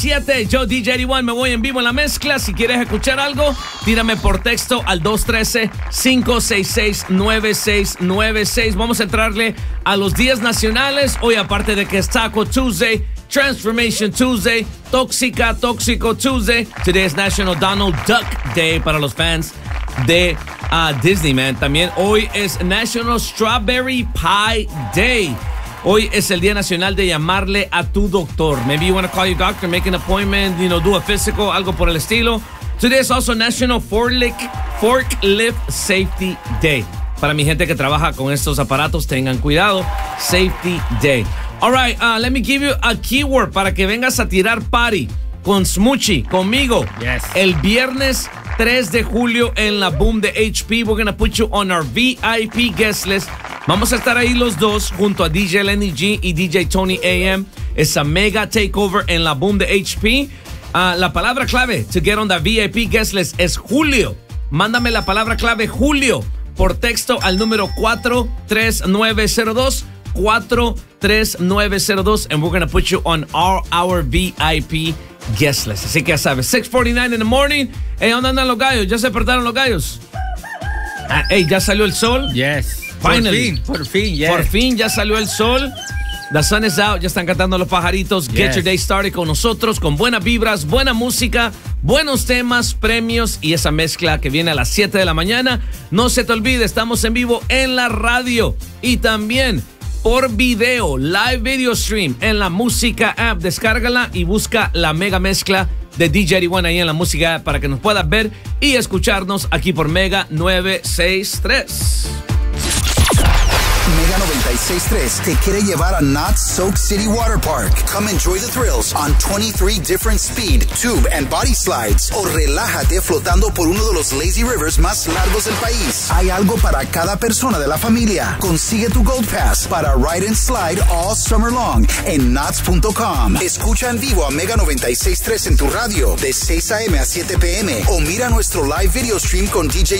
7, yo DJ 81 me voy en vivo en la mezcla. Si quieres escuchar algo, tírame por texto al 213-566-9696. Vamos a entrarle a los días nacionales. Hoy, aparte de que es Taco Tuesday, Transformation Tuesday, Tóxico Tuesday. Today es National Donald Duck Day para los fans de Disney, man. También hoy es National Strawberry Pie Day. Hoy es el Día Nacional de llamarle a tu doctor. Maybe you want to call your doctor, make an appointment, do a physical, algo por el estilo. Today is also National Forklift Safety Day. Para mi gente que trabaja con estos aparatos, tengan cuidado. Safety Day. All right, let me give you a keyword para que vengas a tirar party con Smoochie, conmigo. Yes. El viernes 3 de julio en la Boom de HP. We're going to put you on our VIP guest list. Vamos a estar ahí los dos junto a DJ Lenny G y DJ Tony AM. Es a mega takeover en la Boom de HP. La palabra clave to get on the VIP guest list es Julio. Mándame la palabra clave Julio por texto al número 43902. 43902 and we're going to put you on our VIP guest list. Así que ya sabes, 6:49 in the morning. Hey, ¿dónde andan los gallos? ¿Ya se despertaron los gallos? Hey, ¿ya salió el sol? Yes. Finally. Por fin, yes. Por fin ya salió el sol. The sun is out. Ya están cantando los pajaritos. Yes. Get your day started con nosotros, con buenas vibras, buena música, buenos temas, premios y esa mezcla que viene a las 7 de la mañana. No se te olvide, estamos en vivo en la radio y también por video, live video stream en la Música App. Descárgala y busca la mega mezcla de DJ 81 ahí en la Música App para que nos puedas ver y escucharnos aquí por Mega 963. Mega 96.3 te quiere llevar a Knott's Soak City Water Park. Come enjoy the thrills on 23 different speed, tube, and body slides. O relájate flotando por uno de los lazy rivers más largos del país. Hay algo para cada persona de la familia. Consigue tu Gold Pass para ride and slide all summer long en Knott's.com. Escucha en vivo a Mega 96.3 en tu radio de 6 a.m. a 7 p.m. o mira nuestro live video stream con DJ